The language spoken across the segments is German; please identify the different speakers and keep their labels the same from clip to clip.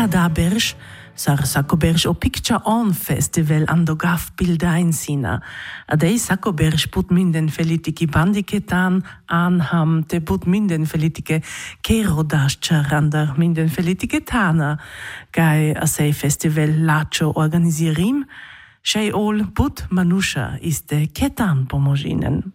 Speaker 1: Kadaberš, Sakoberš o Picture On Festival Andogaf Bildain Sina. Adei Sakoberš put minden felitiki bandiketan anham te put minden felitike kerodascharandar minden felitike tana. Gai asei Festival Lacho organisirim, shei ol put manusha iste ketan pomoginen.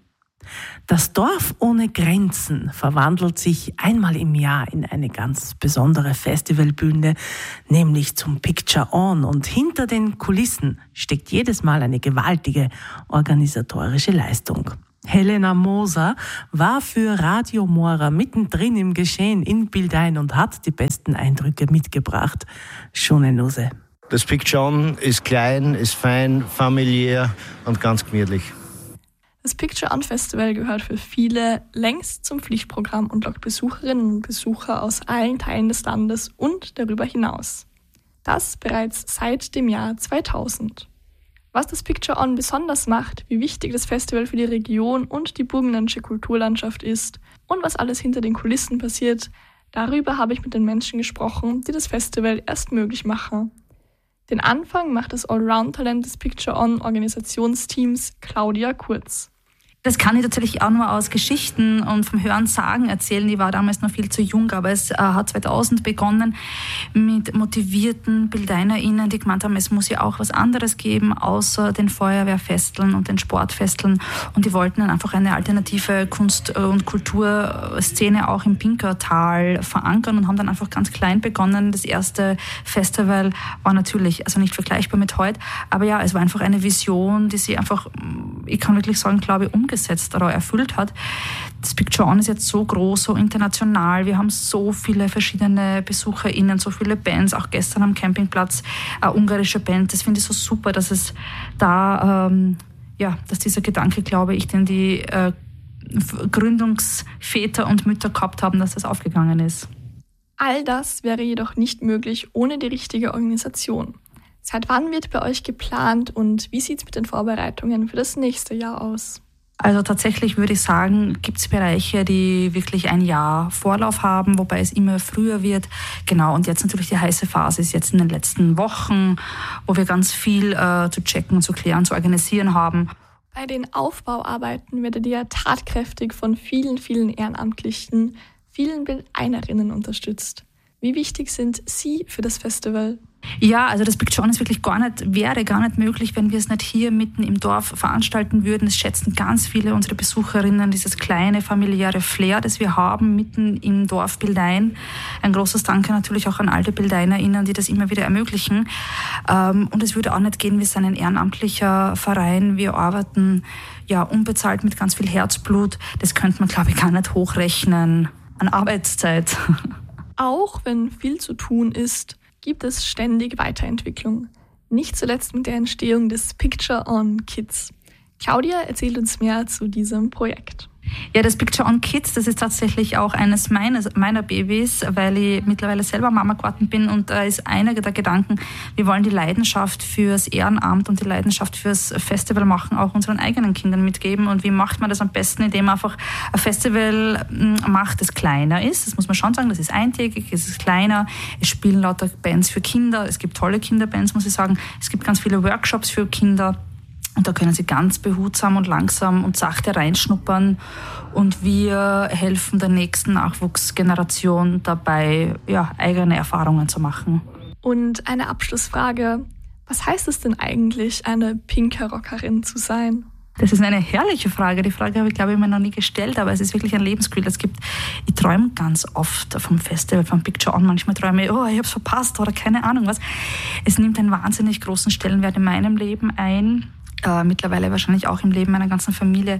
Speaker 1: Das Dorf ohne Grenzen verwandelt sich einmal im Jahr in eine ganz besondere Festivalbühne, nämlich zum Picture On. Und hinter den Kulissen steckt jedes Mal eine gewaltige organisatorische Leistung. Helena Moser war für Radio Mora mittendrin im Geschehen in Bildain und hat die besten Eindrücke mitgebracht. Schöne Nuse.
Speaker 2: Das Picture On ist klein, ist fein, familiär und ganz gemütlich.
Speaker 3: Das Picture On Festival gehört für viele längst zum Pflichtprogramm und lockt Besucherinnen und Besucher aus allen Teilen des Landes und darüber hinaus. Das bereits seit dem Jahr 2000. Was das Picture On besonders macht, wie wichtig das Festival für die Region und die burgenländische Kulturlandschaft ist und was alles hinter den Kulissen passiert, darüber habe ich mit den Menschen gesprochen, die das Festival erst möglich machen. Den Anfang macht das Allround-Talent des Picture On Organisationsteams Claudia Kurz.
Speaker 4: Das kann ich tatsächlich auch nur aus Geschichten und vom Hören sagen erzählen. Ich war damals noch viel zu jung, aber es hat 2000 begonnen mit motivierten BildeinerInnen, die gemeint haben, es muss ja auch was anderes geben, außer den Feuerwehrfesteln und den Sportfesteln. Und die wollten dann einfach eine alternative Kunst- und Kulturszene auch im Pinkertal verankern und haben dann einfach ganz klein begonnen. Das erste Festival war natürlich, also nicht vergleichbar mit heute, aber ja, es war einfach eine Vision, die sie einfach, ich kann wirklich sagen, glaube ich, umgesetzt oder erfüllt hat. Das Picture On ist jetzt so groß, so international. Wir haben so viele verschiedene BesucherInnen, so viele Bands, auch gestern am Campingplatz, eine ungarische Band. Das finde ich so super, dass es da, dass dieser Gedanke, glaube ich, den die Gründungsväter und Mütter gehabt haben, dass das aufgegangen ist.
Speaker 3: All das wäre jedoch nicht möglich ohne die richtige Organisation. Seit wann wird bei euch geplant und wie sieht es mit den Vorbereitungen für das nächste Jahr aus?
Speaker 4: Also tatsächlich würde ich sagen, gibt es Bereiche, die wirklich ein Jahr Vorlauf haben, wobei es immer früher wird. Genau, und jetzt natürlich die heiße Phase ist jetzt in den letzten Wochen, wo wir ganz viel zu checken, zu klären, zu organisieren haben.
Speaker 3: Bei den Aufbauarbeiten werdet ihr tatkräftig von vielen, vielen Ehrenamtlichen, vielen Bildeinerinnen unterstützt. Wie wichtig sind Sie für das Festival?
Speaker 4: Ja, also das Picture On ist wirklich wäre gar nicht möglich, wenn wir es nicht hier mitten im Dorf veranstalten würden. Es schätzen ganz viele unserer Besucherinnen, dieses kleine familiäre Flair, das wir haben mitten im Dorf Bildain. Ein großes Danke natürlich auch an all die BildeinerInnen, die das immer wieder ermöglichen. Und es würde auch nicht gehen, wir sind ein ehrenamtlicher Verein. Wir arbeiten ja unbezahlt mit ganz viel Herzblut. Das könnte man, glaube ich, gar nicht hochrechnen an Arbeitszeit.
Speaker 3: Auch wenn viel zu tun ist, gibt es ständig Weiterentwicklung. Nicht zuletzt mit der Entstehung des Picture On Kids. Claudia erzählt uns mehr zu diesem Projekt.
Speaker 4: Ja, das Picture On Kids, das ist tatsächlich auch eines meiner Babys, weil ich mittlerweile selber Mama geworden bin und da ist einer der Gedanken, wir wollen die Leidenschaft fürs Ehrenamt und die Leidenschaft fürs Festival machen auch unseren eigenen Kindern mitgeben. Und wie macht man das am besten, indem man einfach ein Festival macht, das kleiner ist. Das muss man schon sagen, das ist eintägig, es ist kleiner, es spielen lauter Bands für Kinder, es gibt tolle Kinderbands, muss ich sagen, es gibt ganz viele Workshops für Kinder. Und da können sie ganz behutsam und langsam und sachte reinschnuppern. Und wir helfen der nächsten Nachwuchsgeneration dabei, eigene Erfahrungen zu machen.
Speaker 3: Und eine Abschlussfrage. Was heißt es denn eigentlich, eine Pinker-Rockerin zu sein?
Speaker 4: Das ist eine herrliche Frage. Die Frage habe ich, glaube ich, mir noch nie gestellt, aber es ist wirklich ein Lebensgefühl. Ich träume ganz oft vom Festival, vom Picture On. Manchmal träume ich, ich habe es verpasst oder keine Ahnung was. Es nimmt einen wahnsinnig großen Stellenwert in meinem Leben ein. Mittlerweile wahrscheinlich auch im Leben meiner ganzen Familie.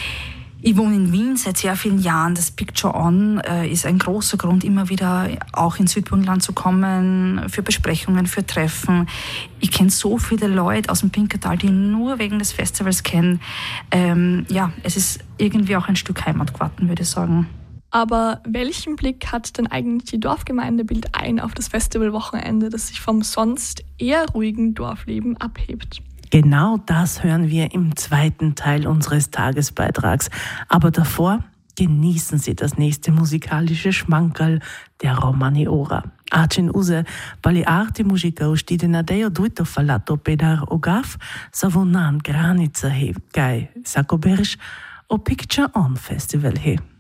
Speaker 4: Ich wohne in Wien seit sehr vielen Jahren. Das Picture On ist ein großer Grund, immer wieder auch in Südburgenland zu kommen, für Besprechungen, für Treffen. Ich kenne so viele Leute aus dem Pinkertal, die nur wegen des Festivals kennen. Es ist irgendwie auch ein Stück Heimat geworden, würde ich sagen.
Speaker 3: Aber welchen Blick hat denn eigentlich die Dorfgemeinde Bildain auf das Festivalwochenende, das sich vom sonst eher ruhigen Dorfleben abhebt?
Speaker 1: Genau das hören wir im zweiten Teil unseres Tagesbeitrags. Aber davor genießen Sie das nächste musikalische Schmankerl der Romani Ora. Acin use pali arti musica ustide na deo duito fallato pedar ogaf savunan granica he kai Sacoberge o Picture On Festival he.